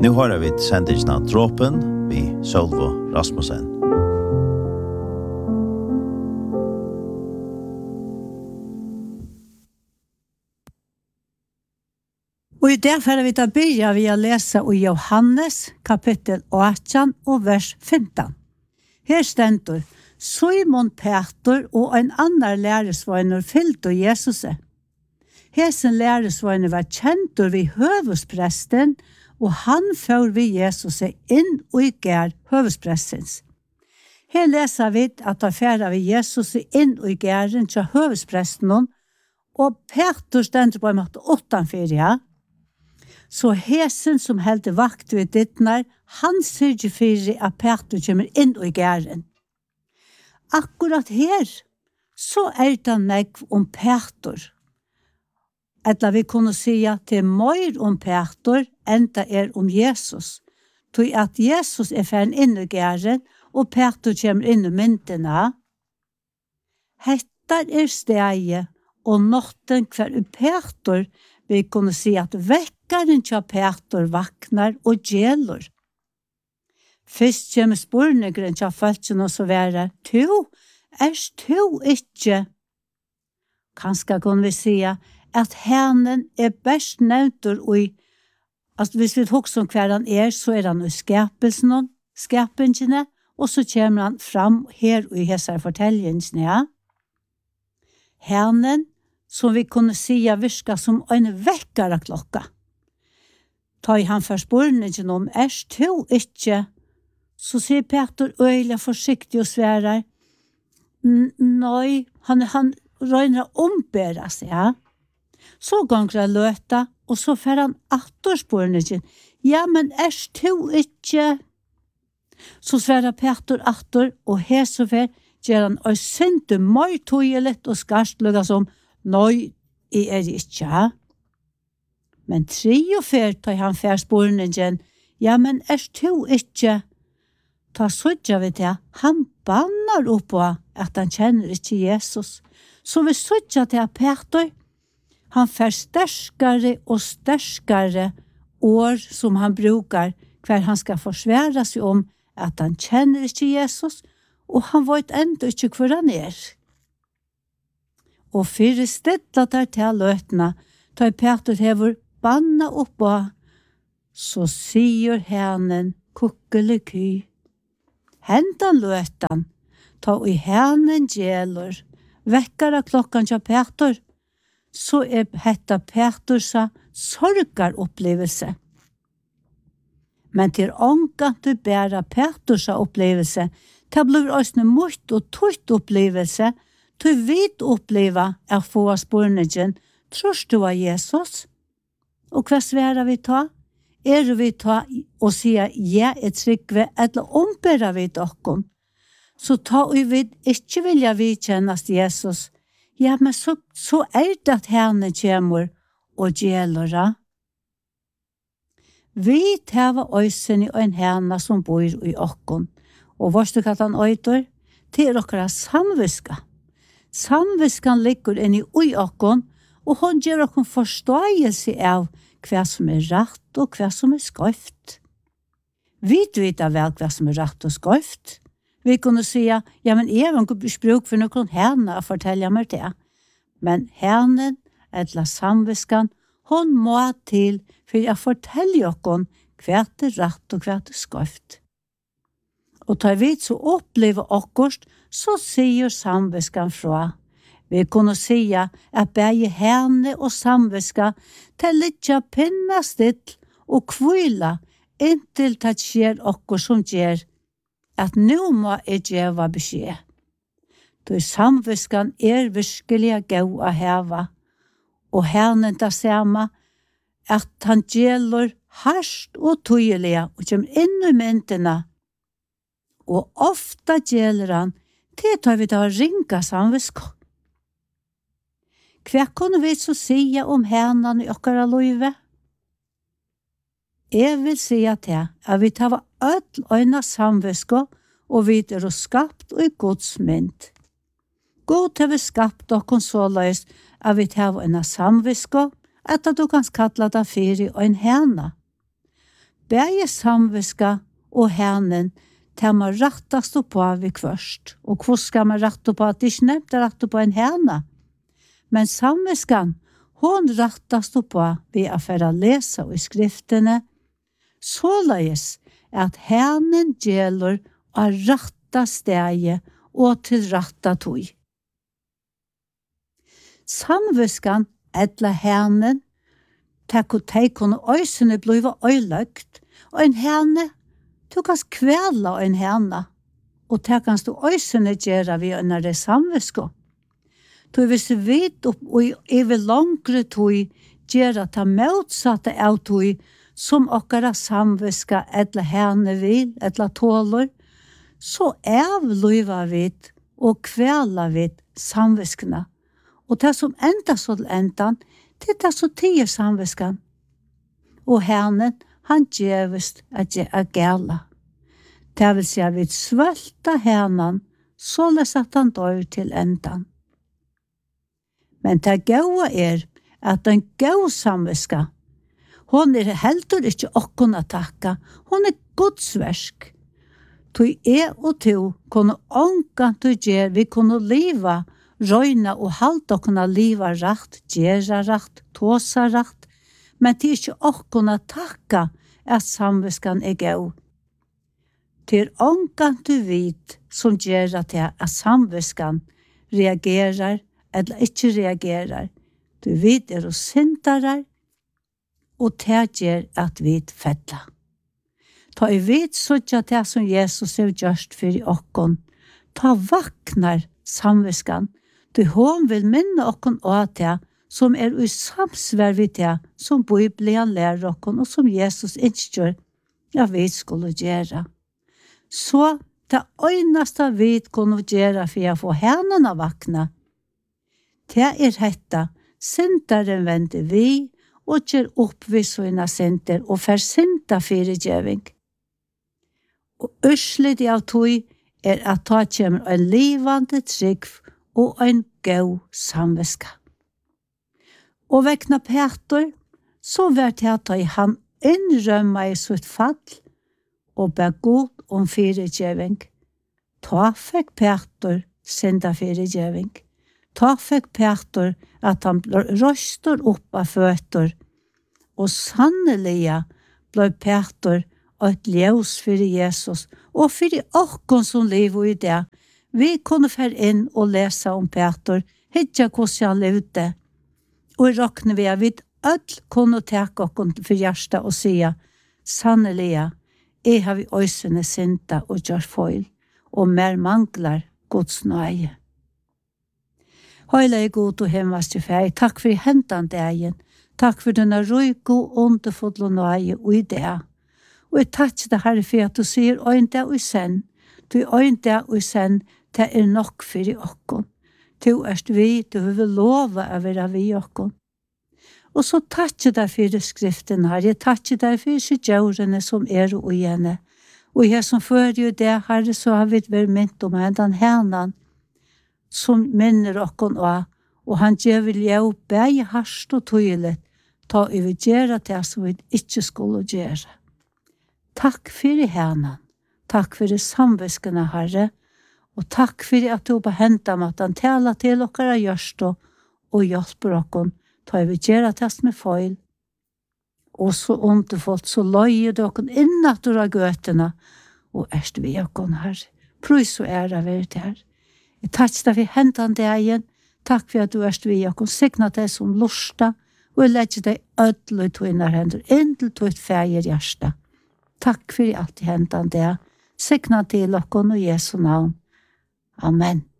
Nu har vi sendingen av Dråpen vi Sølvo Rasmussen. Og i det får vi ta bygge vi å lese i Johannes kapittel 18 og vers 15. Her stender Simon Peter og en annen læresvøyner fylte Jesus. Hesen læresvøyner var kjent ved høvespresten, og han fører vi Jesus inn og gær høvesprestens. Her leser vi at da fører vi Jesus inn og gæren til høvespresten, og Peter stender på en måte 8-4, ja. Så hesen som heldte vakt ved dittnar, han sørger for at Peter kommer inn i gæren. Akkurat her, så det nekv om Peter. Eller vi kunne si at det mer om Peter enn det om Jesus. Tog at Jesus ferdig inn i gæren, og Peter kommer inn i myntene. Hetta stedet, og notten hver Peter, vi kunne si at vekkaren til Peter vaknar og gjeler. Først kommer spørnegren til følelsen og så være, «Tu, tu ikke?» Kanskje kunne vi si at henen best nevnt og altså hvis vi husker om hver han så han i skapelsen, skapelsene, og så kommer han fram her i hese fortellelsene, ja. Henen, som vi kunne si virka som en vekkere klokka. Ta han først spørningen om, tu ikke?» Så sier Peter øyelig forsiktig og sværer, «Nei, han røyner å ombære seg, ja.» Så ganger han løta, og så fer han atterspørningen, «Ja, men tu ikke?» Så sværer Peter atter, og her så fer gjør han og synte mer tøyelig og skarsløgget som, «Nei, jeg ikke, ja.» Men 3 og 4 tar han fer spørningen, «Ja, men tu ikke?» Ta sødja vi til, han bannar opp på at han kjenner ikke Jesus. Så vi sødja til Peter, han får sterskere og sterskere år som han brukar, hver han skal forsvære seg om at han kjenner ikke Jesus, og han vet enda ikke hvor han Og for stedet der til løtene, tar Peter hever banna opp på, så sier henen kukkeliky. Hentan løtan, ta i henen gjeler, vekkar av klokkan til Peter, så hetta Petersa sorgar opplevelse. Men til ångan til bæra Petersa opplevelse, til blir også mot og tøyt opplevelse, til vidt oppleva å få spørningen, tror du av Jesus? Og hva svære vi ta? Vi ta og sier, ja, trykve, eller ombæra vi dokken. Så ta og vi ikke vilja vi kjennast Jesus. Ja, men så det at henne kommer og gjelder. Vi tar øysen i en henne som bor i okken. Og hva du hva han øyter? Det dere samviska. Samviskan ligger inn i okken, og hun gjør dere forståelse av hva som rett og hva som skøyft. Vi vet vel hva som rett og skøyft. Vi kunne si, ja, men jeg har ikke bruk for noen henne å fortelle meg det. Men henne, eller samviskan, hun må til for å fortelle dere hva rett og hva skøyft. Og tar vi så opplever akkurat, så sier samviskan fra. Vi kunne si at begge henne og samviska til litt pinna still og kvila inntil det skjer okkur som gjør at nå må jeg gjøre beskjed. Da samviskan virkelig gau å heva, og henne det samme at han gjelder harsht og tydelig og kommer inn i myntene, og ofta gjelder han til tar vi da ringa samviska. Hva kunne vi så si om henne i okkara løyve? Jeg vil si til at vi tar ødel øyne samviska, og vi skapt og i Guds mynd. God har vi skapt okken så løys at vi tar øyne samviska, at du kan kalla det fyrir og en henne. Bæje samviska og hænen til man rattast på vi kvørst. Og hvor skal man ratte på at det ikke nevnt ratte på en hæna? Men samviskan, hon rattast på vi affæra lesa i skriftene, såleis at hænen gjelder av ratta stegi og til ratta tog. Samviskan etla hænen, takk og teik kunne øysene bliva øyløgt, og en hæne, du kan kvæla en hæna, og takk kan du øysene gjøre vi under det samvisko. Du hvis du vet opp og over langre tog gjøre ta motsatte av tog som okkara samviska etla hæne vil, etla tåler, så avløyva vid og kvæla vid samviskene. Og det som enda så til endan, det er så tider samviskan. Og hænen, han gjevest at gæla. Det vil si at vi svølta hænen, således at han dør til endan. Men det gode at en god samviska, hon heldur ikke okkona takka, hon godsversk. Tui og tu kunne ångan tu gjer, vi kunne liva, røyna og halda okkona liva rætt, gjera rætt, tåsa rætt, men det ikke okkona takka at samviskan gau. Til ångan tu vit som gjera til at samviskan reagerar eller ikke reagerar. Du vit og syndarar, og det gjør at vi fettla. Ta I vit sånn at det som Jesus har gjort for okkon, ta vaknar samviskan, du hon vil minne okkon av det som I samsvær vid det som Bibelen lærer okkon, og som Jesus ikke ja, vi skulle gjøre. Så det øyneste vi kunne gjøre for å få hennene vakna, det hetta, syndaren vende vi, og gjør opp vi sånne synder, og for synda fyrirgjøving. Og ørslet av tog at ta kommer en livande trygg og en god samviska. Og vekna Peter, så var det at han innrømma I sitt fall, og ber god om fyrirgjøving. Ta fikk Peter synda fyrirgjøving. Ta fikk Peter at han røster opp av føtter, og sannelig ble Peter et ljøs for Jesus, og for okkon som lever I det. Vi kunne fære inn og lese om Peter, hitja hvordan han levde, og råkne vi at alle kunne teke okkon for hjertet og sige, sannelig, jeg har vi øysene synda og gjør feil, og mer mangler Guds nøye. Høyla god og hemmast fæg, takk for hentan dagen, takk for denne røyk og underfull og nøye og I det. Og jeg takk det Herre for at du sier øyn det og sen, du øyn det og sen, det nok for okkon. Du vi, du vil lova å være vi okkon. Og så takk det for skriften her, jeg takk det for sjøgjørene som og igjen. Og jeg som fører jo det, Herre, så har vi vært mynt om hendan hennan, som minner okkon og han gjør jo bæg harst og tøylet, ta vi gjøre det som vi ikke skulle gjøre. Takk for hennan, takk for samviskene, Herre, og takk for at du behentet med at han taler til okkara gjørst og hjelper okkon, ta vi gjøre det som feil. Og så underfullt, så løyer du okkon innatur av gøtene, og vi okkon, Herre. Prøys og ære ved det her. Jeg takk deg for hentan dagen, takk for at du vi okkon, signa deg som lusta, og jeg legger deg ødelig tøyner hender, inntil tøyt feir hjärsta. Takk for alt I hentan dag, signa til okkon og Jesu navn. Amen.